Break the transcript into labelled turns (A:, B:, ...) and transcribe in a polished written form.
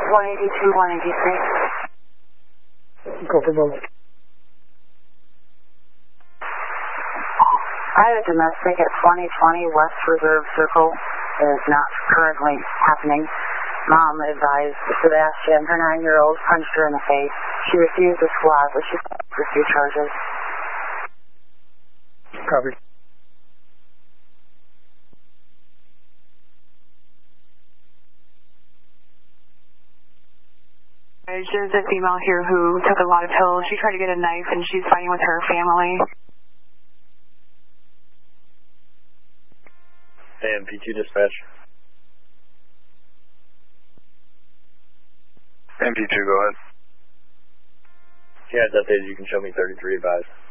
A: 182, 183.
B: Go for both.
A: I had a domestic at 2020 West Reserve Circle. It is not currently happening. Mom advised Sebastian, her 9-year-old, punched her in the face. She refused to squat, but she pursued charges.
B: Copy.
C: There's a female here who took a lot of pills. She tried to get a knife and she's fighting with her family.
D: AMP2 dispatch.
E: MP2, go ahead.
D: If you guys updated, you can show me 33 advised.